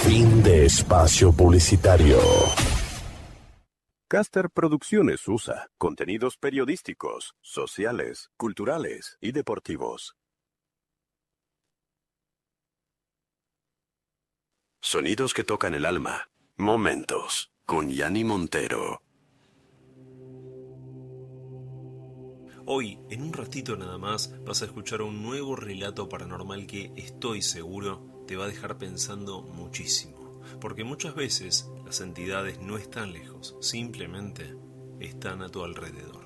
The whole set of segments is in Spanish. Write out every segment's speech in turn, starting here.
Fin de espacio publicitario. Caster Producciones USA. Contenidos periodísticos, sociales, culturales y deportivos. Sonidos que tocan el alma. Momentos con Yanni Montero. Hoy, en un ratito nada más, vas a escuchar un nuevo relato paranormal que estoy seguro te va a dejar pensando muchísimo. Porque muchas veces las entidades no están lejos, simplemente están a tu alrededor.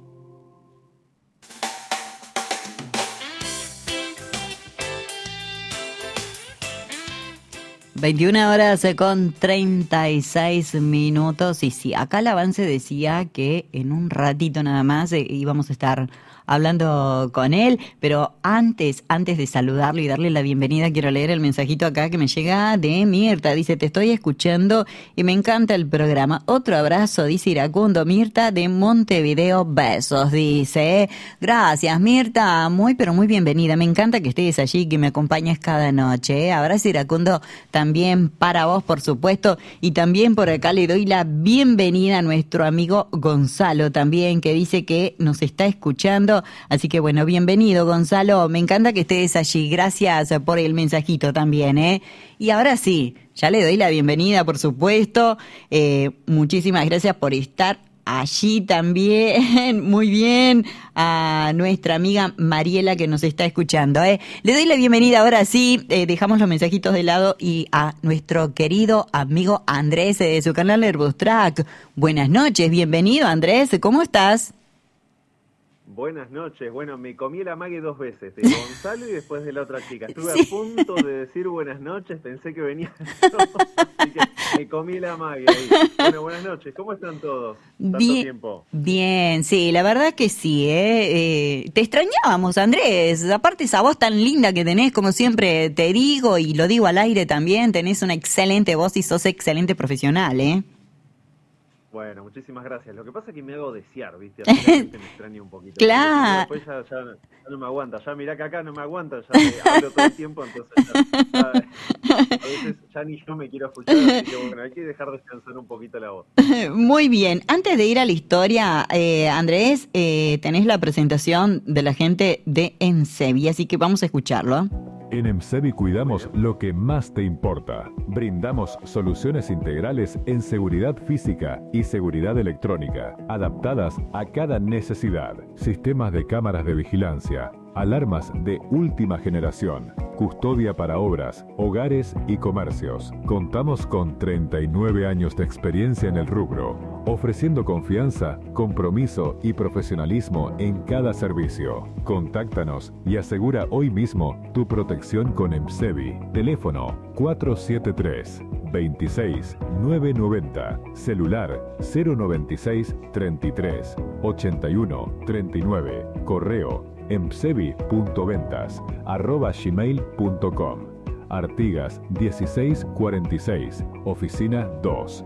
(21:36) y sí, acá el avance decía que en un ratito nada más íbamos a estar hablando con él, pero antes de saludarlo y darle la bienvenida, quiero leer el mensajito acá que me llega de Mirta. Dice: te estoy escuchando y me encanta el programa. Otro abrazo, dice Iracundo. Mirta de Montevideo, besos, dice. Gracias, Mirta, pero muy bienvenida. Me encanta que estés allí, que me acompañes cada noche. Abrazo, Iracundo, también para vos, por supuesto. Y también por acá le doy la bienvenida a nuestro amigo Gonzalo también, que dice que nos está escuchando. Así que bueno, bienvenido, Gonzalo. Me encanta que estés allí. Gracias por el mensajito también, ¿eh? Y ahora sí, ya le doy la bienvenida, por supuesto. Muchísimas gracias por estar allí también. Muy bien, a nuestra amiga Mariela que nos está escuchando, ¿eh? Le doy la bienvenida ahora sí, dejamos los mensajitos de lado y a nuestro querido amigo Andrés de su canal Airbus Track. Buenas noches, bienvenido, Andrés, ¿cómo estás? Buenas noches. Bueno, me comí el amague 2 veces, de Gonzalo y después de la otra chica. Estuve a punto de decir buenas noches, pensé que venía yo, así que me comí el amague ahí. Bueno, buenas noches. ¿Cómo están todos? Tanto tiempo. Bien, sí, la verdad que sí, te extrañábamos, Andrés. Aparte esa voz tan linda que tenés, como siempre te digo, y lo digo al aire también, tenés una excelente voz y sos excelente profesional, ¿eh? Bueno, muchísimas gracias. Lo que pasa es que me hago desear, ¿viste? Así que la gente me extraña un poquito. Claro. Después ya no me aguanta. Ya mirá que acá no me aguanta, ya me hablo todo el tiempo, entonces a veces ya ni yo me quiero escuchar, así que bueno, hay que dejar descansar un poquito la voz. Muy bien. Antes de ir a la historia, Andrés, tenés la presentación de la gente de Ensevi, así que vamos a escucharlo. En EMSEVI cuidamos lo que más te importa. Brindamos soluciones integrales en seguridad física y seguridad electrónica, adaptadas a cada necesidad. Sistemas de cámaras de vigilancia, alarmas de última generación, custodia para obras, hogares y comercios. Contamos con 39 años de experiencia en el rubro, ofreciendo confianza, compromiso y profesionalismo en cada servicio. Contáctanos y asegura hoy mismo tu protección con EMSEVI. Teléfono 473-26-990. Celular 096 33 81 39. Correo emsevi.ventas@gmail.com. Artigas 1646, oficina 2.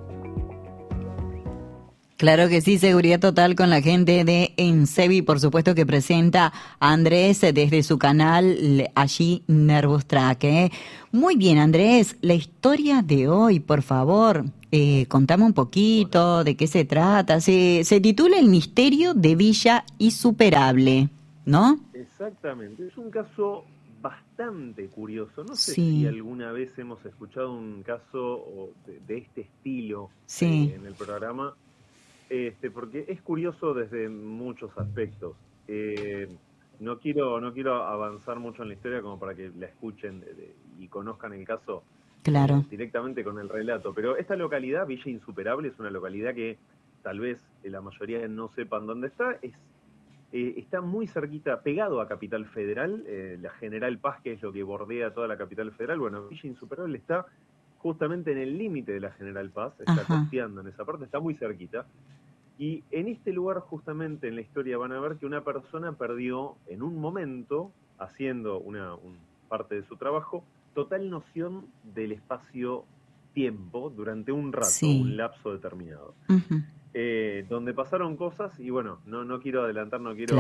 Claro que sí, seguridad total con la gente de Ensevi, por supuesto que presenta a Andrés desde su canal allí Nervous Track, ¿eh? Muy bien, Andrés, la historia de hoy, por favor, contame un poquito de qué se trata. Se titula El misterio de Villa Insuperable, ¿no? Exactamente, es un caso bastante curioso. No sé Sí. si alguna vez hemos escuchado un caso de este estilo Sí. en el programa. Porque es curioso desde muchos aspectos. No quiero avanzar mucho en la historia como para que la escuchen y conozcan el caso Claro. directamente con el relato, pero esta localidad, Villa Insuperable, es una localidad que tal vez la mayoría no sepan dónde está. Está muy cerquita, pegado a Capital Federal, la General Paz, que es lo que bordea toda la Capital Federal. Bueno, Villa Insuperable está justamente en el límite de la General Paz, está Ajá. costeando en esa parte, está muy cerquita. Y en este lugar, justamente en la historia, van a ver que una persona perdió en un momento, haciendo una parte de su trabajo, total noción del espacio-tiempo durante un rato, Sí. un lapso determinado. Uh-huh. Donde pasaron cosas, y bueno, no quiero adelantar, no quiero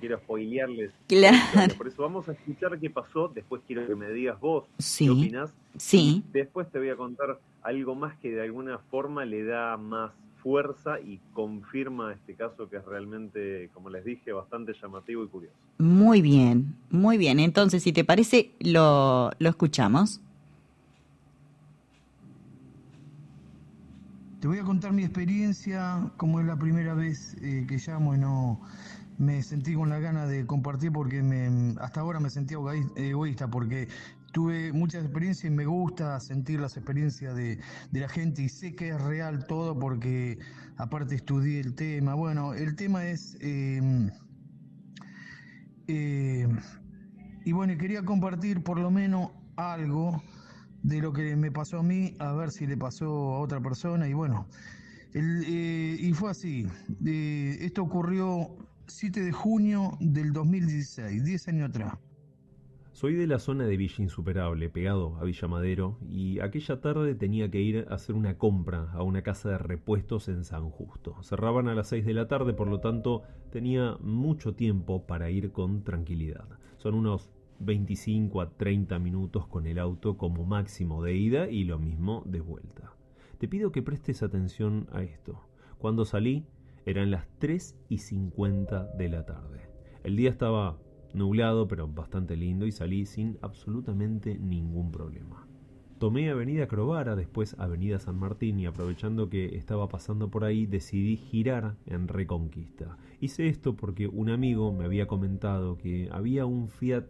spoilearles Claro. la historia. Por eso vamos a escuchar qué pasó, después quiero que me digas vos Sí. qué opinás, Sí. Y después te voy a contar algo más que de alguna forma le da más fuerza y confirma este caso que es realmente, como les dije, bastante llamativo y curioso. Muy bien, muy bien. Entonces, si te parece, lo escuchamos. Te voy a contar mi experiencia, como es la primera vez que llamo y no me sentí con la gana de compartir porque hasta ahora me sentí egoísta porque tuve muchas experiencias y me gusta sentir las experiencias de la gente y sé que es real todo porque aparte estudié el tema. Bueno, el tema es... y bueno, quería compartir por lo menos algo de lo que me pasó a mí, a ver si le pasó a otra persona. Y bueno, y fue así. Esto ocurrió 7 de junio del 2016, 10 años atrás. Soy de la zona de Villa Insuperable, pegado a Villa Madero, y aquella tarde tenía que ir a hacer una compra a una casa de repuestos en San Justo. Cerraban a las 6 de la tarde, por lo tanto tenía mucho tiempo para ir con tranquilidad. Son unos 25 a 30 minutos con el auto como máximo de ida y lo mismo de vuelta. Te pido que prestes atención a esto. Cuando salí eran las 3:50 de la tarde. El día estaba nublado pero bastante lindo y salí sin absolutamente ningún problema. Tomé Avenida Crovara, después Avenida San Martín y aprovechando que estaba pasando por ahí decidí girar en Reconquista. Hice esto porque un amigo me había comentado que había un Fiat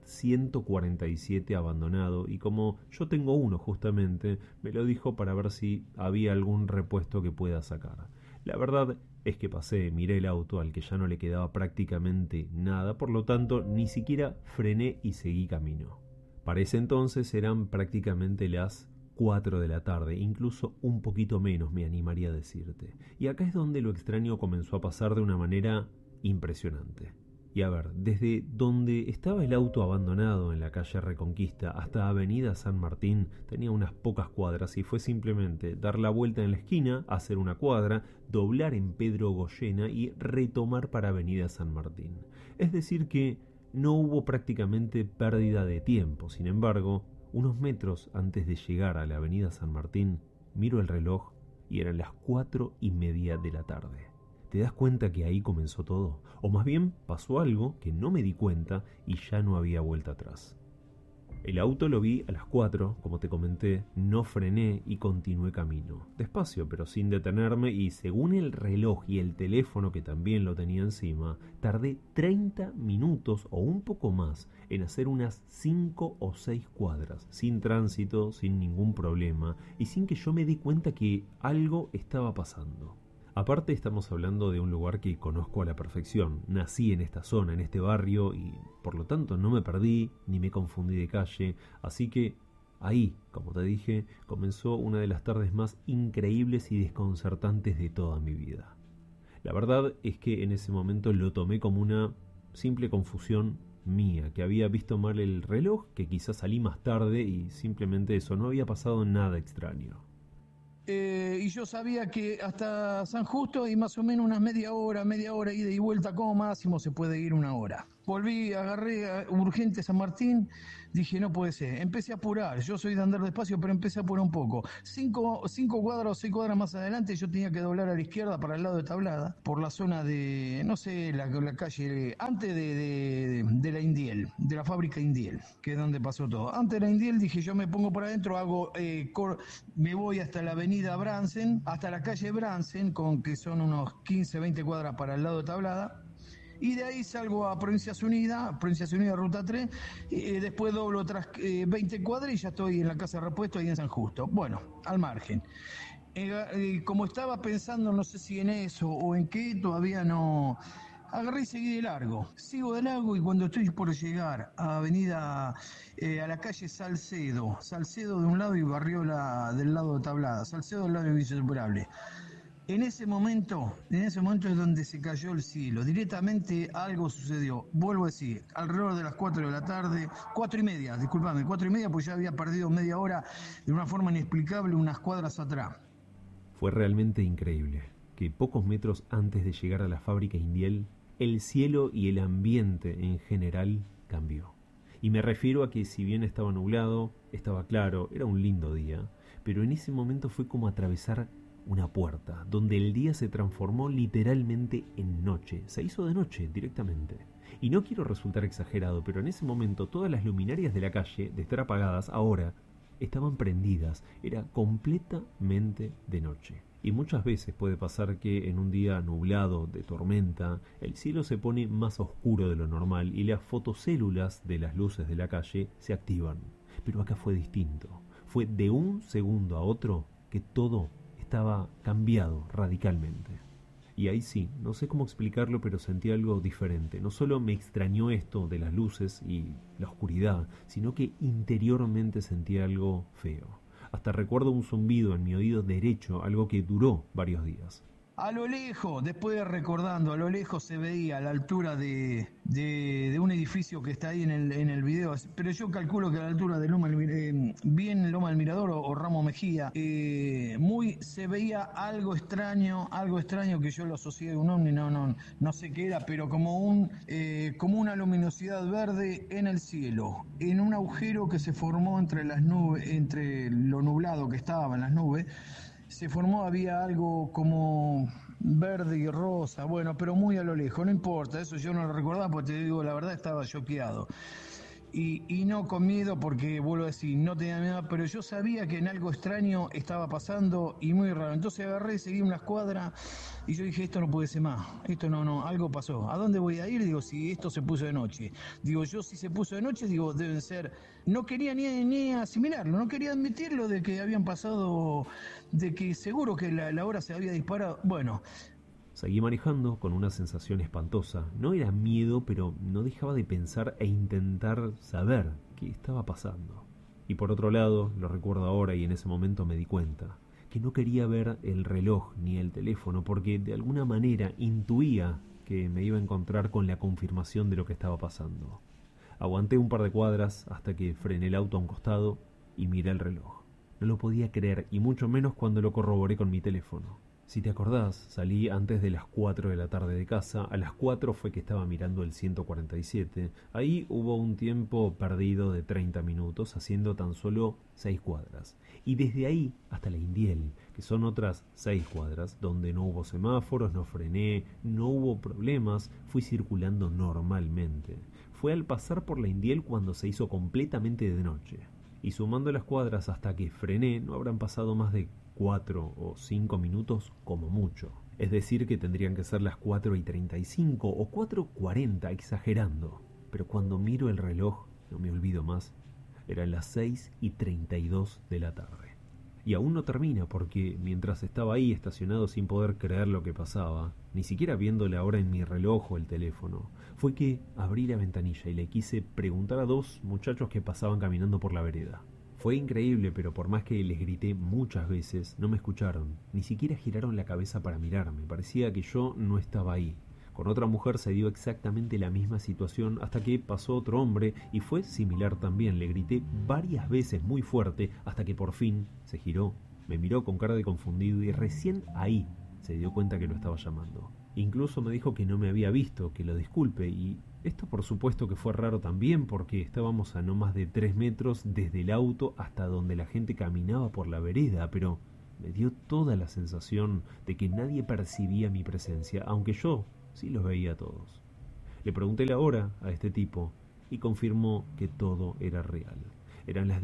147 abandonado y como yo tengo uno justamente, me lo dijo para ver si había algún repuesto que pueda sacar. La verdad es que pasé, miré el auto al que ya no le quedaba prácticamente nada, por lo tanto ni siquiera frené y seguí camino. Para ese entonces eran prácticamente las 4 de la tarde, incluso un poquito menos me animaría a decirte. Y acá es donde lo extraño comenzó a pasar de una manera impresionante. Y a ver, desde donde estaba el auto abandonado en la calle Reconquista hasta Avenida San Martín tenía unas pocas cuadras y fue simplemente dar la vuelta en la esquina, hacer una cuadra, doblar en Pedro Goyena y retomar para Avenida San Martín. Es decir que no hubo prácticamente pérdida de tiempo. Sin embargo, unos metros antes de llegar a la Avenida San Martín, miro el reloj y eran las 4:30 de la tarde. ¿Te das cuenta que ahí comenzó todo? O más bien pasó algo que no me di cuenta y ya no había vuelta atrás. El auto lo vi a las 4, como te comenté, no frené y continué camino. Despacio, pero sin detenerme y según el reloj y el teléfono que también lo tenía encima, tardé 30 minutos o un poco más en hacer unas 5 o 6 cuadras, sin tránsito, sin ningún problema y sin que yo me di cuenta que algo estaba pasando. Aparte estamos hablando de un lugar que conozco a la perfección. Nací en esta zona, en este barrio y por lo tanto no me perdí ni me confundí de calle. Así que ahí, como te dije, comenzó una de las tardes más increíbles y desconcertantes de toda mi vida. La verdad es que en ese momento lo tomé como una simple confusión mía, que había visto mal el reloj, que quizás salí más tarde y simplemente eso, no había pasado nada extraño. Y yo sabía que hasta San Justo y más o menos unas media hora, ida y vuelta como máximo se puede ir 1 hora. Volví, agarré urgente San Martín, dije no puede ser, empecé a apurar, yo soy de andar despacio pero empecé a apurar un poco. 5 cuadras o 6 cuadras más adelante yo tenía que doblar a la izquierda para el lado de Tablada, por la zona de, no sé, la calle, antes de la Indiel, de la fábrica Indiel, que es donde pasó todo. Antes de la Indiel dije yo me pongo por adentro, me voy hasta la avenida Bransen, hasta la calle Bransen, que son unos 15, 20 cuadras para el lado de Tablada. Y de ahí salgo a Provincias Unidas, Ruta 3, y después doblo otras 20 cuadras y ya estoy en la casa de repuesto ahí en San Justo. Bueno, al margen. Como estaba pensando, no sé si en eso o en qué, todavía no... Agarré y seguí de largo. Sigo de largo y cuando estoy por llegar a a la calle Salcedo de un lado y Barriola del lado de Tablada, Salcedo del lado de Villa Insuperable. En ese momento es donde se cayó el cielo. Directamente algo sucedió. Vuelvo a decir, alrededor de las 4 de la tarde, 4:30, porque ya había perdido media hora de una forma inexplicable unas cuadras atrás. Fue realmente increíble que pocos metros antes de llegar a la fábrica Indiel, el cielo y el ambiente en general cambió. Y me refiero a que si bien estaba nublado, estaba claro, era un lindo día, pero en ese momento fue como atravesar una puerta, donde el día se transformó literalmente en noche, se hizo de noche directamente. Y no quiero resultar exagerado, pero en ese momento todas las luminarias de la calle, de estar apagadas, ahora estaban prendidas, era completamente de noche. Y muchas veces puede pasar que en un día nublado, de tormenta, el cielo se pone más oscuro de lo normal y las fotocélulas de las luces de la calle se activan. Pero acá fue distinto. Fue de un segundo a otro que todo estaba cambiado radicalmente. Y ahí sí, no sé cómo explicarlo, pero sentí algo diferente. No solo me extrañó esto de las luces y la oscuridad, sino que interiormente sentí algo feo. Hasta recuerdo un zumbido en mi oído derecho, algo que duró varios días. A lo lejos, después recordando, a lo lejos se veía a la altura de un edificio que está ahí en el video, pero yo calculo que a la altura de bien Loma del Mirador o Ramos Mejía, se veía algo extraño que yo lo asocié a un ovni, no sé qué era, pero como una luminosidad verde en el cielo, en un agujero que se formó entre las nubes, entre lo nublado que estaba en las nubes. Se formó, había algo como verde y rosa, bueno, pero muy a lo lejos, no importa, eso yo no lo recordaba porque te digo, la verdad estaba choqueado. Y no con miedo porque, vuelvo a decir, no tenía miedo, pero yo sabía que en algo extraño estaba pasando y muy raro. Entonces agarré, seguí unas cuadras y yo dije, esto no puede ser más, esto no, algo pasó. ¿A dónde voy a ir? Digo, si esto se puso de noche. Digo, yo si se puso de noche, digo, deben ser... No quería ni asimilarlo, no quería admitirlo de que habían pasado, de que seguro que la hora se había disparado. Bueno... Seguí manejando con una sensación espantosa. No era miedo, pero no dejaba de pensar e intentar saber qué estaba pasando. Y por otro lado, lo recuerdo ahora y en ese momento me di cuenta, que no quería ver el reloj ni el teléfono porque de alguna manera intuía que me iba a encontrar con la confirmación de lo que estaba pasando. Aguanté un par de cuadras hasta que frené el auto a un costado y miré el reloj. No lo podía creer y mucho menos cuando lo corroboré con mi teléfono. Si te acordás, salí antes de las 4 de la tarde de casa, a las 4 fue que estaba mirando el 147, ahí hubo un tiempo perdido de 30 minutos haciendo tan solo 6 cuadras, y desde ahí hasta la Indiel, que son otras 6 cuadras, donde no hubo semáforos, no frené, no hubo problemas, fui circulando normalmente. Fue al pasar por la Indiel cuando se hizo completamente de noche. Y sumando las cuadras hasta que frené, no habrán pasado más de 4 o 5 minutos como mucho. Es decir que tendrían que ser las 4:35 o 4:40 exagerando. Pero cuando miro el reloj, no me olvido más, eran las 6:32 de la tarde. Y aún no termina porque mientras estaba ahí estacionado sin poder creer lo que pasaba, ni siquiera viendo la hora en mi reloj o el teléfono, fue que abrí la ventanilla y le quise preguntar a 2 muchachos que pasaban caminando por la vereda. Fue increíble, pero por más que les grité muchas veces, no me escucharon, ni siquiera giraron la cabeza para mirarme, parecía que yo no estaba ahí. Con otra mujer se dio exactamente la misma situación hasta que pasó otro hombre y fue similar también. Le grité varias veces muy fuerte hasta que por fin se giró, me miró con cara de confundido y recién ahí se dio cuenta que lo estaba llamando. Incluso me dijo que no me había visto, que lo disculpe, y esto por supuesto que fue raro también porque estábamos a no más de 3 metros desde el auto hasta donde la gente caminaba por la vereda, pero me dio toda la sensación de que nadie percibía mi presencia, aunque yo sí los veía a todos. Le pregunté la hora a este tipo y confirmó que todo era real. Eran las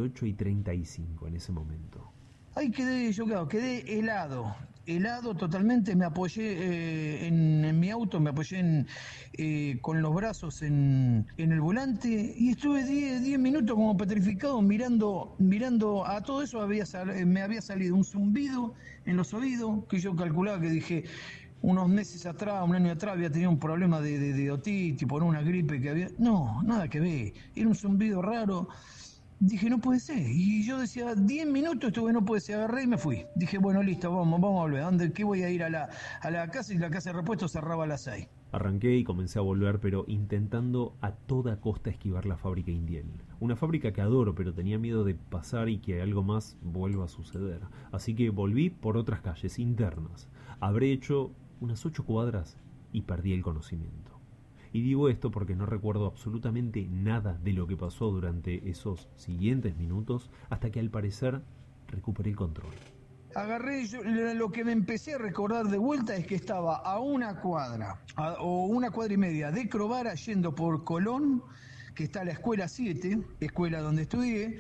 18:35 en ese momento. Ahí quedé, quedé helado totalmente, me apoyé en mi auto, me apoyé con los brazos en el volante y estuve 10 minutos como petrificado mirando a todo eso. Me había salido un zumbido en los oídos que yo calculaba, que dije, unos meses atrás, un año atrás, había tenido un problema de otitis por una gripe que había... No, nada que ver, era un zumbido raro. Dije, no puede ser. Y yo decía, 10 minutos estuve, no puede ser. Agarré y me fui. Dije, bueno, listo, vamos a volver. ¿Qué voy a ir a la casa? Y la casa de repuesto cerraba a las 6. Arranqué y comencé a volver, pero intentando a toda costa esquivar la fábrica Indiel. Una fábrica que adoro, pero tenía miedo de pasar y que algo más vuelva a suceder. Así que volví por otras calles internas. Habré hecho unas 8 cuadras y perdí el conocimiento. Y digo esto porque no recuerdo absolutamente nada de lo que pasó durante esos siguientes minutos hasta que al parecer recuperé el control. Agarré, lo que me empecé a recordar de vuelta es que estaba a una cuadra o una cuadra y media de Crovara yendo por Colón, que está la escuela 7, escuela donde estudié,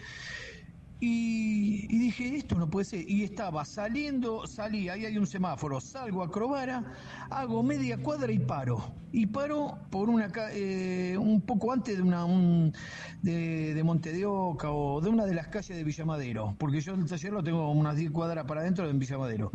y dije, esto no puede ser. Y estaba salí, ahí hay un semáforo, salgo a Crovara, hago media cuadra y paro. Y paro por un poco antes de Monte de Oca o de una de las calles de Villamadero, porque yo el taller lo tengo unas 10 cuadras para adentro de Villamadero.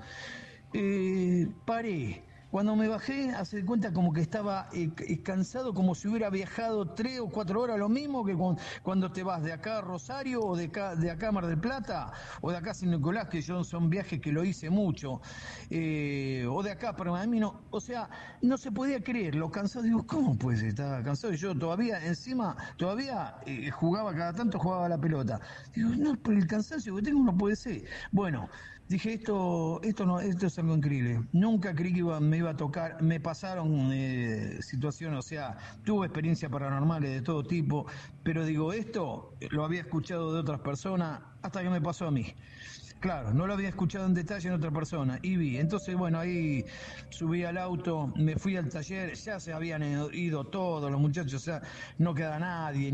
Paré. Cuando me bajé, hace cuenta como que estaba cansado, como si hubiera viajado 3 o 4 horas, lo mismo que cuando te vas de acá a Rosario o de acá a Mar del Plata o de acá a San Nicolás, que son viajes que lo hice mucho, o de acá para mí no, o sea, no se podía creer, lo cansado, digo, ¿cómo pues estaba cansado? Y yo todavía jugaba, cada tanto jugaba la pelota. Digo, no, por el cansancio que tengo no puede ser. Bueno, dije, esto es algo increíble. Nunca creí que me iba a tocar. Me pasaron situaciones, o sea, tuve experiencias paranormales de todo tipo, pero digo, esto lo había escuchado de otras personas hasta que me pasó a mí. Claro, no lo había escuchado en detalle en otra persona y vi. Entonces, bueno, ahí subí al auto, me fui al taller, ya se habían ido todos los muchachos, o sea, no queda nadie.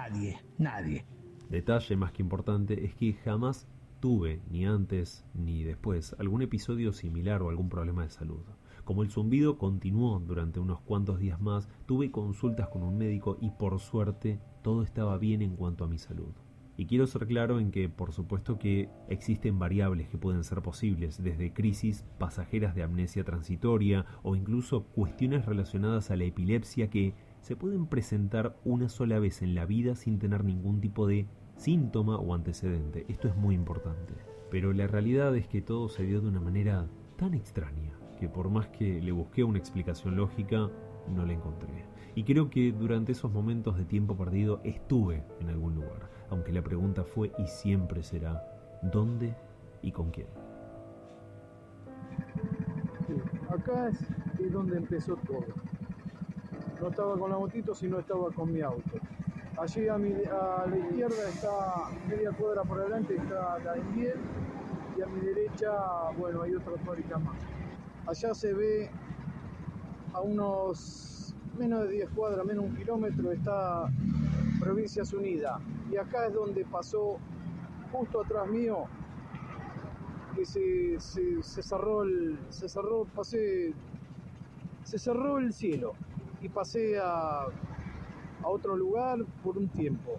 Detalle más que importante es que jamás tuve, ni antes ni después, algún episodio similar o algún problema de salud. Como el zumbido continuó durante unos cuantos días más, tuve consultas con un médico y por suerte todo estaba bien en cuanto a mi salud. Y quiero ser claro en que, por supuesto que existen variables que pueden ser posibles, desde crisis pasajeras de amnesia transitoria o incluso cuestiones relacionadas a la epilepsia que se pueden presentar una sola vez en la vida sin tener ningún tipo de síntoma o antecedente. Esto es muy importante. Pero la realidad es que todo se dio de una manera tan extraña que por más que le busqué una explicación lógica, no la encontré. Y creo que durante esos momentos de tiempo perdido estuve en algún lugar, aunque la pregunta fue y siempre será ¿dónde y con quién? Sí, acá es donde empezó todo. No estaba con la motito, sino estaba con mi auto. Allí a la izquierda está media cuadra por adelante, está la Enviel, y a mi derecha, bueno, hay otra fábrica más. Allá se ve a unos menos de 10 cuadras, menos de 1 kilómetro, está Provincias Unidas. Y acá es donde pasó, justo atrás mío, que se cerró el cielo y pasé a otro lugar por un tiempo.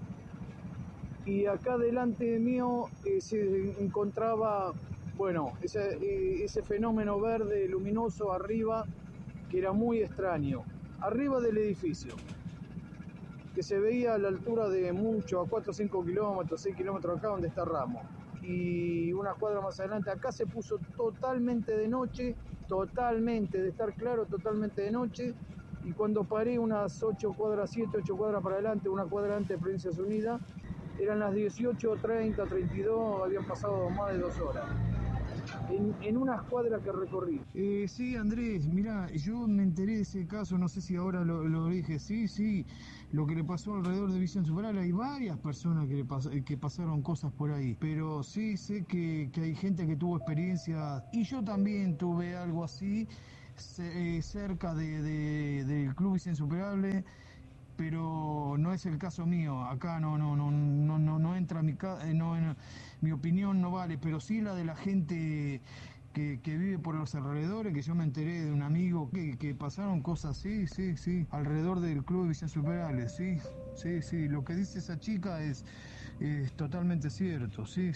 Y acá delante mío se encontraba, bueno, ese fenómeno verde luminoso arriba, que era muy extraño, arriba del edificio, que se veía a la altura de mucho, a 4 o 5 kilómetros, 6 kilómetros acá donde está Ramos. Y una cuadra más adelante, acá se puso totalmente de noche, totalmente, de estar claro, totalmente de noche. Y cuando paré unas 8 cuadras para adelante, una cuadra antes de Provincias Unidas, eran las 18:30, 32, habían pasado más de 2 horas. En unas cuadras que recorrí. Sí, Andrés, mirá, yo me enteré de ese caso, no sé si ahora lo dije, sí, lo que le pasó alrededor de Visión Superable, hay varias personas que pasaron cosas por ahí, pero sí sé que hay gente que tuvo experiencias, y yo también tuve algo así, cerca del Club Visión Superable, pero no es el caso mío. Acá no entra mi opinión, no vale, pero sí la de la gente que vive por los alrededores, que yo me enteré de un amigo que pasaron cosas, sí, alrededor del Club de Visión Superable, sí, lo que dice esa chica es totalmente cierto, sí.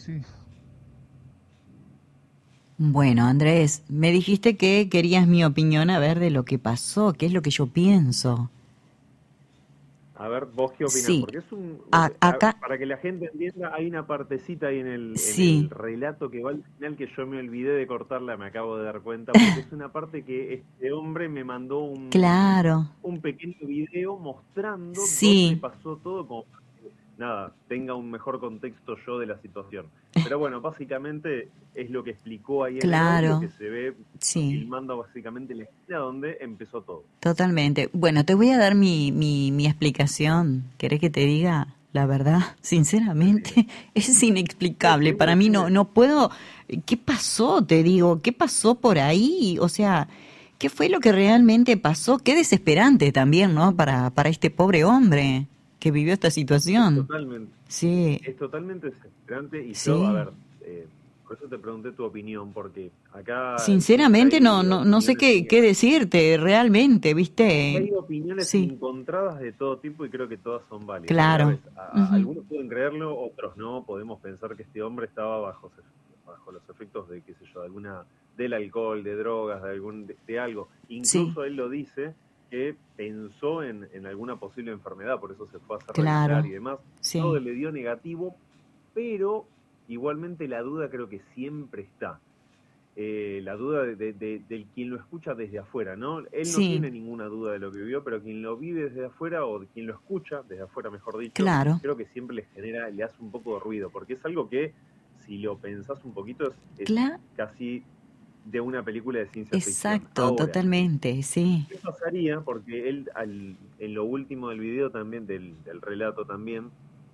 Bueno, Andrés, me dijiste que querías mi opinión a ver de lo que pasó, qué es lo que yo pienso. A ver, vos qué opinás, Sí. porque es Acá, para que la gente entienda, hay una partecita ahí en el relato que va al final que yo me olvidé de cortarla, me acabo de dar cuenta, porque es una parte que este hombre me mandó un claro. pequeño video mostrando Sí. dónde pasó todo, como nada, tenga un mejor contexto yo de la situación. Pero bueno, básicamente es lo que explicó ahí en el audio, que se ve filmando básicamente la esquina donde empezó todo. Totalmente. Bueno, te voy a dar mi explicación. ¿Querés que te diga la verdad? Sinceramente, es inexplicable. Para mí no puedo... ¿Qué pasó? Te digo, ¿qué pasó por ahí? O sea, ¿qué fue lo que realmente pasó? Qué desesperante también, ¿no? Para este pobre hombre que vivió esta situación. Totalmente. Sí. Es totalmente desesperante y yo, a ver, por eso te pregunté tu opinión, porque acá... Sinceramente no sé qué decirte, realmente, ¿viste? Hay opiniones encontradas de todo tipo y creo que todas son válidas. Claro. Algunos pueden creerlo, otros no. Podemos pensar que este hombre estaba bajo los efectos de, qué sé yo, del alcohol, de drogas, de algo. Incluso él lo dice, que pensó en alguna posible enfermedad, por eso se fue a hacer revisar y demás. Todo le dio negativo, pero igualmente la duda creo que siempre está. La duda de quien lo escucha desde afuera, ¿no? Él no tiene ninguna duda de lo que vivió, pero quien lo vive desde afuera, o quien lo escucha desde afuera, mejor dicho, creo que siempre le hace un poco de ruido, porque es algo que, si lo pensás un poquito, es casi de una película de ciencia ficción. Exacto, totalmente, sí. ¿Qué pasaría? Porque él, en lo último del video también, del relato también,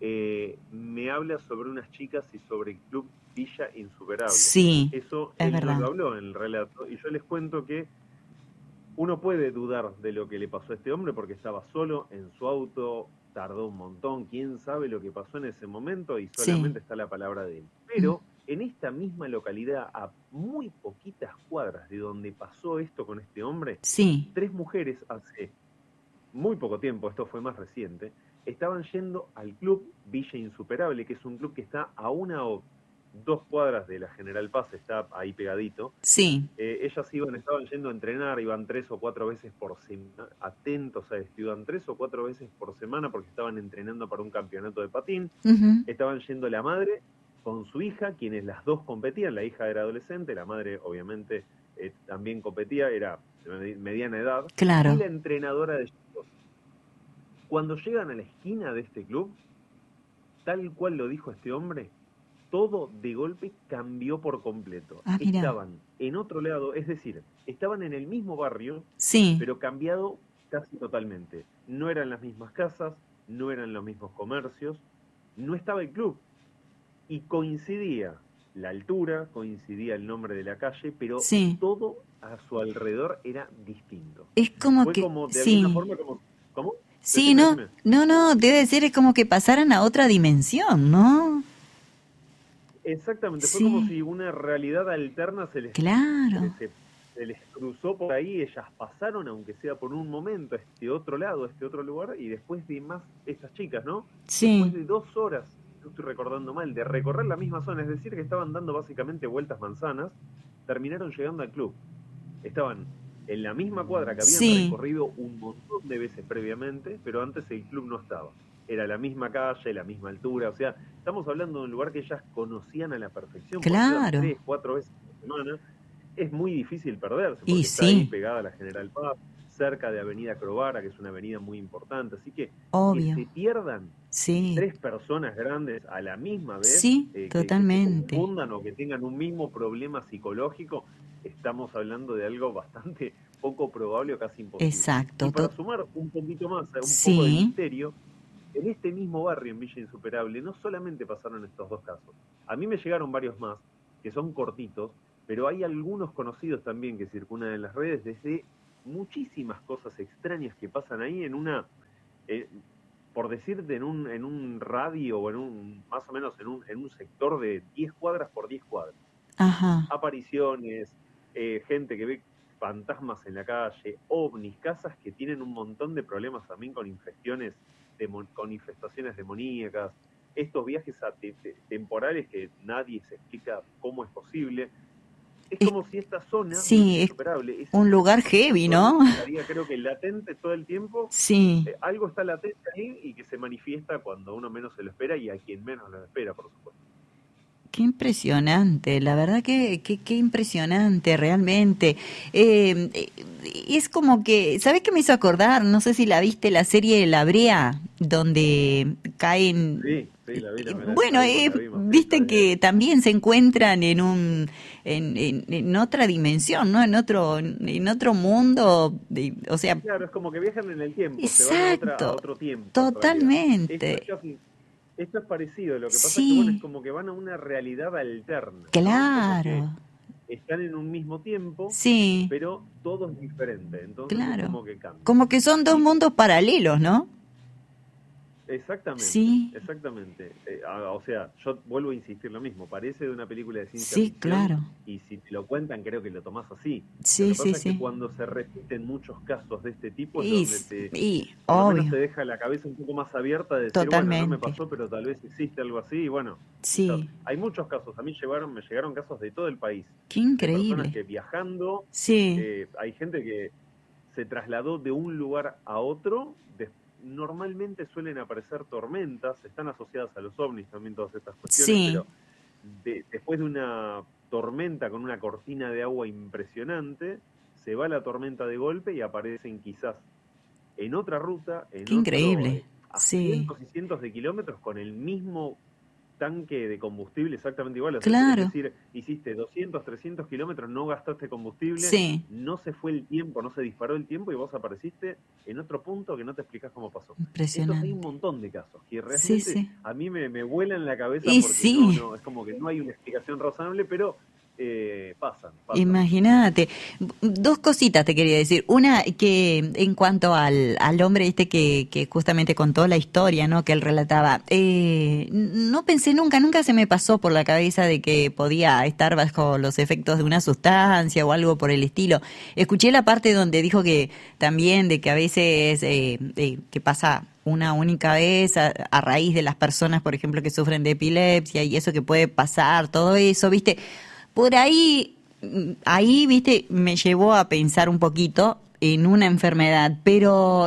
me habla sobre unas chicas y sobre el club Villa Insuperable. Sí, eso es él verdad. No lo habló en el relato, y yo les cuento que uno puede dudar de lo que le pasó a este hombre porque estaba solo en su auto, tardó un montón, quién sabe lo que pasó en ese momento, y solamente está la palabra de él. Pero en esta misma localidad, a muy poquitas cuadras de donde pasó esto con este hombre, 3 mujeres hace muy poco tiempo, esto fue más reciente, estaban yendo al club Villa Insuperable, que es un club que está a 1 o 2 cuadras de la General Paz, está ahí pegadito. Ellas estaban yendo a entrenar, iban 3 o 4 veces por semana, atentos a esto, iban 3 o 4 veces por semana porque estaban entrenando para un campeonato de patín. Estaban yendo la madre con su hija, quienes las dos competían. La hija era adolescente, la madre obviamente también competía, era de mediana edad. Y la entrenadora de chicos. Cuando llegan a la esquina de este club, tal cual lo dijo este hombre, todo de golpe cambió por completo. Estaban en otro lado, es decir, estaban en el mismo barrio, pero cambiado casi totalmente. No eran las mismas casas, no eran los mismos comercios, no estaba el club. Y coincidía la altura, coincidía el nombre de la calle, pero todo a su alrededor era distinto. Es como Fue que... como, de alguna forma, ¿cómo? Sí, no, debe decir, es como que pasaran a otra dimensión, ¿no? Exactamente, fue como si una realidad alterna se les cruzó por ahí, ellas pasaron, aunque sea por un momento, a este otro lado, a este otro lugar, y después de más, estas chicas, ¿no? Después de 2 horas, no estoy recordando mal, de recorrer la misma zona, es decir, que estaban dando básicamente vueltas manzanas, terminaron llegando al club. Estaban en la misma cuadra que habían recorrido un montón de veces previamente, pero antes el club no estaba. Era la misma calle, la misma altura, o sea, estamos hablando de un lugar que ellas conocían a la perfección. Claro. 3, 4 veces por semana. Es muy difícil perderse, porque está ahí pegada a la General Paz, cerca de Avenida Crovara, que es una avenida muy importante. Así que se pierdan 3 personas grandes a la misma vez, totalmente. que se confundan o que tengan un mismo problema psicológico, estamos hablando de algo bastante poco probable o casi imposible. Exacto. Y para sumar un poquito más, un poco de misterio, en este mismo barrio, en Villa Insuperable, no solamente pasaron estos 2 casos. A mí me llegaron varios más, que son cortitos, pero hay algunos conocidos también que circulan en las redes desde muchísimas cosas extrañas que pasan ahí en una, por decirte, en un radio o más o menos en un sector de 10 cuadras por 10 cuadras. Apariciones, gente que ve fantasmas en la calle, ovnis, casas que tienen un montón de problemas también con con infestaciones demoníacas, estos viajes temporales que nadie se explica cómo es posible. Es como si esta zona es un lugar heavy, ¿no? Estaría, creo que latente todo el tiempo. Algo está latente ahí y que se manifiesta cuando uno menos se lo espera y a quien menos lo espera, por supuesto. Qué impresionante, la verdad que impresionante realmente. Es como que, ¿sabés qué me hizo acordar? No sé si la viste, la serie La Brea donde caen... Sí, la vi, bueno, viste que también se encuentran en otra dimensión, ¿no? En otro mundo, o sea... Claro, es como que viajan en el tiempo, exacto, se van a otro tiempo. Totalmente. Esto es parecido, lo que pasa sí. es que bueno, es como que van a una realidad alterna. Claro. ¿No? Están en un mismo tiempo, sí. pero todo es diferente, entonces claro. es como que cambia. Como que son dos mundos paralelos, ¿no? Exactamente, sí. exactamente. O sea, yo vuelvo a insistir lo mismo, parece de una película de ciencia sí, ficción, claro. y si te lo cuentan creo que lo tomás así. Sí, lo que pasa sí, es que cuando se repiten muchos casos de este tipo es donde por lo menos te deja la cabeza un poco más abierta de decir, totalmente. bueno, no me pasó, pero tal vez existe algo así, y bueno, sí. quizás. Hay muchos casos, a mí me llegaron casos de todo el país. Qué increíble. De personas que viajando, sí. Hay gente que se trasladó de un lugar a otro. Normalmente suelen aparecer tormentas, están asociadas a los ovnis también todas estas cuestiones, sí. pero después de una tormenta con una cortina de agua impresionante, se va la tormenta de golpe y aparecen quizás en otra ruta, Qué increíble. A sí. cientos y cientos de kilómetros con el mismo tanque de combustible exactamente igual. Claro. Es decir, hiciste 200, 300 kilómetros, no gastaste combustible, sí. no se fue el tiempo, no se disparó el tiempo y vos apareciste en otro punto que no te explicás cómo pasó. Impresionante. Entonces hay un montón de casos que realmente a mí me vuelan la cabeza y porque no, es como que no hay una explicación razonable, pero pasan. Imagínate. Dos cositas te quería decir. Una, que en cuanto al hombre que justamente contó la historia, ¿no? Que él relataba. No pensé nunca se me pasó por la cabeza de que podía estar bajo los efectos de una sustancia o algo por el estilo. Escuché la parte donde dijo que también de que a veces que pasa una única vez a raíz de las personas, por ejemplo, que sufren de epilepsia y eso que puede pasar, todo eso, ¿viste? Por ahí, viste, me llevó a pensar un poquito en una enfermedad, pero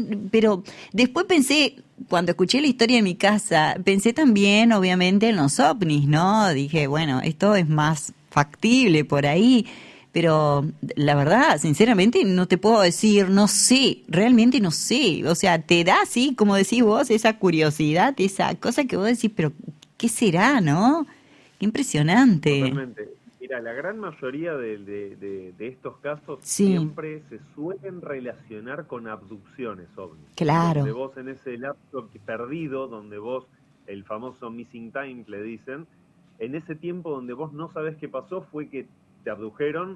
después pensé, cuando escuché la historia de mi casa, pensé también, obviamente, en los ovnis, ¿no? Dije, bueno, esto es más factible por ahí, pero la verdad, sinceramente, no te puedo decir, no sé, realmente no sé. O sea, te da así, como decís vos, esa curiosidad, esa cosa que vos decís, pero ¿qué será, no? Impresionante. Totalmente. Mira, la gran mayoría de estos casos siempre se suelen relacionar con abducciones ovnis. Claro. Donde vos en ese lapso perdido, donde vos, el famoso missing time, le dicen, en ese tiempo donde vos no sabés qué pasó, fue que te abdujeron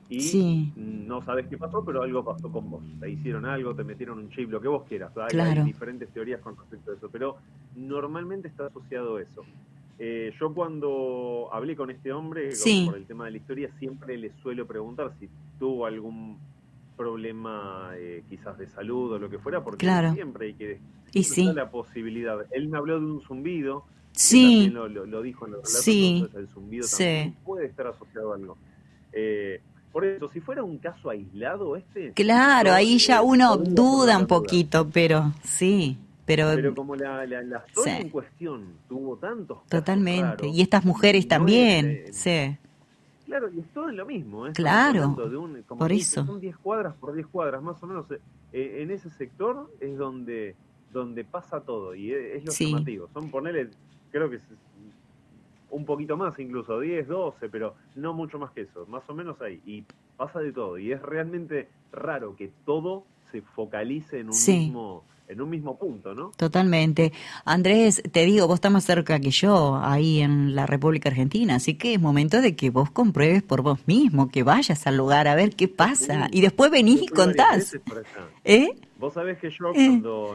y no sabés qué pasó, pero algo pasó con vos. Te hicieron algo, te metieron un chip, lo que vos quieras. Hay diferentes teorías con respecto a eso, pero normalmente está asociado a eso. Yo cuando hablé con este hombre por el tema de la historia, siempre le suelo preguntar si tuvo algún problema quizás de salud o lo que fuera, porque siempre hay que está la posibilidad. Él me habló de un zumbido, también lo dijo en los relatos, entonces el zumbido también puede estar asociado a algo. Por eso, si fuera un caso aislado claro, ahí ya uno duda un poquito, pero sí. Pero como la zona en cuestión tuvo tantos casos totalmente raros, y estas mujeres también, Claro, y es todo en lo mismo. Claro, por eso. Son 10 cuadras por 10 cuadras, más o menos. En ese sector es donde pasa todo, y es lo llamativo. Son, ponele, creo que es un poquito más incluso, 10, 12, pero no mucho más que eso, más o menos ahí. Y pasa de todo, y es realmente raro que todo se focalice en un mismo punto, ¿no? Totalmente. Andrés, te digo, vos estás más cerca que yo, ahí en la República Argentina, así que es momento de que vos compruebes por vos mismo, que vayas al lugar a ver qué pasa, y después venís y contás. Vos sabés que yo